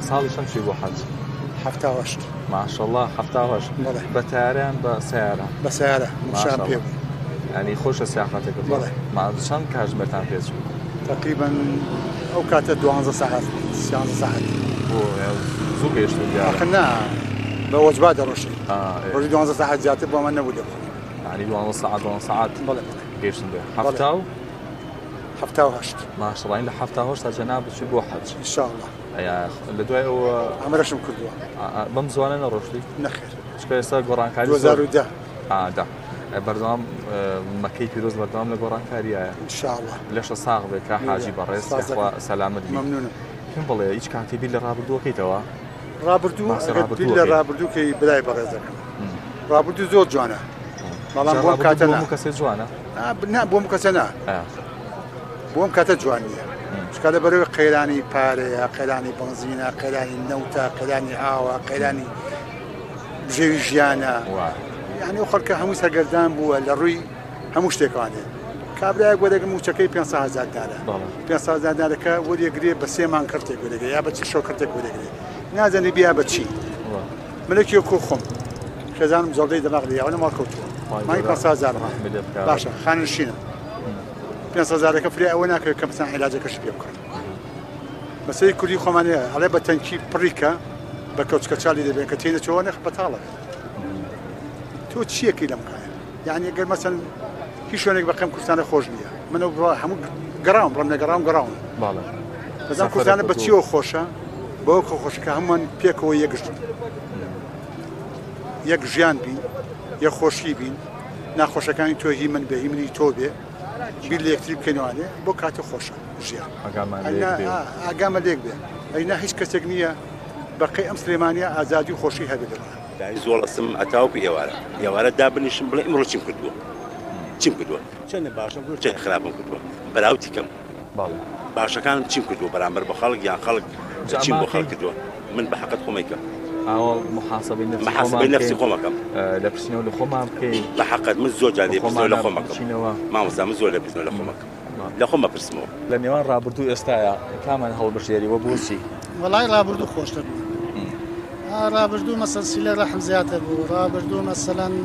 ساڵی چەند چی بۆ حەج؟ 78 ماشەڵڵا 78 بە تایارەیان بە سەیارە؟ بە سەیارە شان پێ ینی خۆشە سیاحەتێکت چەند کاتژمێرتان پێچوو؟ تقریبا ئەو کاتە 12 ساعت 13 ساعت زوو گەیشتن دیارە؟ نا بە وەجبات دەڕۆشین ڕۆژی 12 ساعت زیاتر بۆمان نەبوو دەبخۆین ینی 12 ساعت گەیشتن بێ 78 ماشەڵڵا لە 78 تا جەناب بچی بۆ حەج ئینشاءڵڵا لە دوای ئەوە ئەمەشم کردووە بەم زوانە نەڕۆشتی؟ نەخێر چکە ئێستا گۆڕانکاری 2010 بەردەوام مەکەی پیرۆز بەردەوام لە گۆڕانکاریایە ئینشاءڵڵا لەشە ساغ بێت کا حاجی بەڕێز سەلامت مەمنونم پێم بڵێ هیچ کاتی بیر لە ڕابردووەکەیتەوە؟ ڕابردوو لە ڕابردووکەی بلای بەڕێز دەکەم ڕابردوو زۆر جوانە بەڵام بۆم کاتە کەسێ جوانە؟ بۆم کەسە نا بۆم کاتە جوان نییە شکا لە بەرەوەی قەیرانی پارەیە قەیرانی بنزینە قەیرانی نەوتە قەیرانی ئاوە قەیرانی بژێوی ژیانە یعنی ئەو خەڵکە هەموو سەرگەردان بووە لە ڕووی هەموو شتێکوانێ کابرایەک وەرەگەم موچەکەی 500,000 دارە 500,000 دارەکە وەرێگرێ بە 3 مان کڕتێک وەرەگرێ یا بە چ شەو کڕتێک وەرەگرێ نازانێ بیا بە چی ملکی کۆ خۆم خێزانم زۆڵدەی دەماغ لێەوە نەماڵ کەوتووە مای 500,000 باشە خانشینە 500,000ەکە فرێ ئەوە ناکەوێت کە مەسەن عیلاجەکەش پێ بکەن مەسەی کوردی خۆمانەیە هەڵێ بە تەنکی پڕیکە بە کەوچکە چالی دەبێت کە تێنەچەوە نەخ بەتاڵە تۆ چیەکەی لەم کایە یعنی ئەگەر مەسەن هیچ شوێنێک بەقەم کوردستانە خۆش نییە منە هەموو گەڕام ڕەم نەگەڕام گەڕاون بەزان کوردستانە بەچیەوە خۆشە بەوە خۆشەکە هەمووان پێکەوە یەک ژیان بین یەک خۆشی بین ناخۆشەکانی تۆ هی من بێ هی منی تۆ بێ بیر لە یەکتری بکەینەوانێ بۆ کاتە خۆشە ژیان ئاگامە لێک بێ ئەینا هیچ کەسێک نییە بەقەی ئەم سلێمانیە ئازادی و خۆشی هەبێتەوە زۆڵ ئەسم ئەتاوکو ئێوارە دابنیشم بڵێ ئمڕۆ چیم کردووە چیم کردووە چەندە باشە چەند خراپم کردووە بەراوتی کەم باشەکانم چیم کردووە بەرامبەر بە خەڵک یان خەڵک چیم بۆ خەڵک کردووە من بە حەقت خۆمەیکەم محاسبەی نەفسی خۆمەکەم لە پرسیینەوە لە خۆمان بکەین بە حەقت من زۆر جار لێ پرسیینەوە لە خۆمەکەم مامۆستا من زۆر لێ پرسیینەوە لە خۆمەکەم لە خۆم بەپرسمەوە لە نێوان ڕابردوو ئێستاە کامان هەڵبژێریوە بۆچی؟ وەڵای ڕابردوو خۆشتر بوو ڕابردوو مەسەلسی لە ڕەحم زیاتر بوو ڕابردوو مەسەلەن